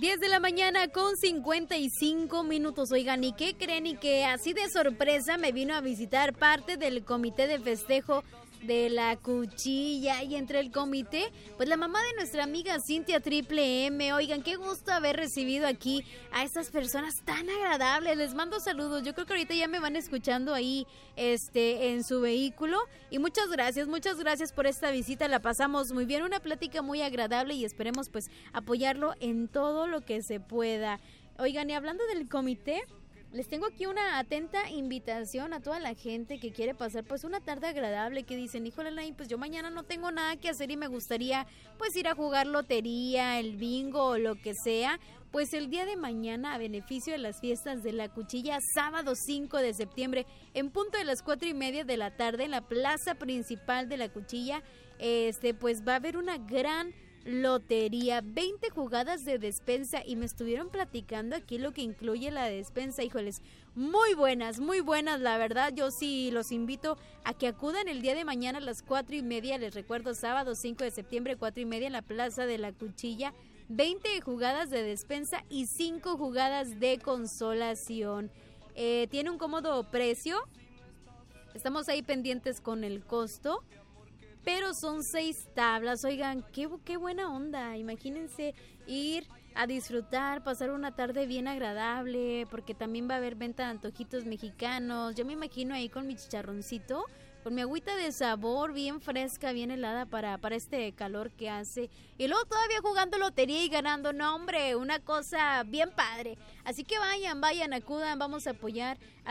10 de la mañana con 55 minutos. Oigan, ¿y qué creen? Y que así de sorpresa me vino a visitar parte del comité de festejo de la cuchilla. Y entre el comité, pues la mamá de nuestra amiga Cintia Triple M. Oigan, qué gusto haber recibido aquí a estas personas tan agradables. Les mando saludos. Yo creo que ahorita ya me van escuchando ahí en su vehículo. Y muchas gracias por esta visita. La pasamos muy bien, una plática muy agradable y esperemos pues apoyarlo en todo lo que se pueda. Oigan, y hablando del comité, les tengo aquí una atenta invitación a toda la gente que quiere pasar pues una tarde agradable, que dicen, híjole, Lain, pues yo mañana no tengo nada que hacer y me gustaría pues ir a jugar lotería, el bingo o lo que sea. Pues el día de mañana, a beneficio de las fiestas de la cuchilla, sábado 5 de septiembre, en punto de las 4:30 de la tarde, en la plaza principal de la cuchilla, pues va a haber una gran lotería, 20 jugadas de despensa, y me estuvieron platicando aquí lo que incluye la despensa. Híjoles, muy buenas, la verdad. Yo sí los invito a que acudan el día de mañana a las 4:30, les recuerdo, sábado 5 de septiembre, 4:30 en la plaza de la cuchilla. 20 jugadas de despensa y 5 jugadas de consolación. Tiene un cómodo precio, estamos ahí pendientes con el costo, pero son 6 tablas. Oigan, qué buena onda. Imagínense ir a disfrutar, pasar una tarde bien agradable, porque también va a haber venta de antojitos mexicanos. Yo me imagino ahí con mi chicharroncito, con mi agüita de sabor bien fresca, bien helada para este calor que hace. Y luego todavía jugando lotería y ganando. No, hombre, una cosa bien padre. Así que vayan, acudan, vamos a apoyar